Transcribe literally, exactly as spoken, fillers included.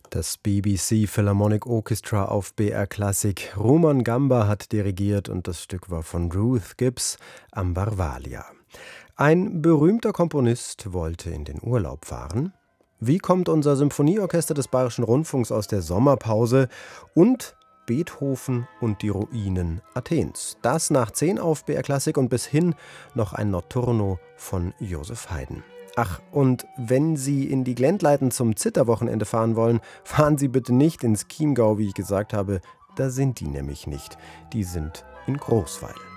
Das B B C Philharmonic Orchestra auf B R Klassik. Roman Gamba hat dirigiert und das Stück war von Ruth Gibbs, Ambar Walia. Ein berühmter Komponist wollte in den Urlaub fahren. Wie kommt unser Symphonieorchester des Bayerischen Rundfunks aus der Sommerpause? Und Beethoven und die Ruinen Athens. Das nach zehn auf B R Klassik und bis hin noch ein Notturno von Joseph Haydn. Ach, und wenn Sie in die Glendleiten zum Zitterwochenende fahren wollen, fahren Sie bitte nicht ins Chiemgau, wie ich gesagt habe. Da sind die nämlich nicht. Die sind in Großweil.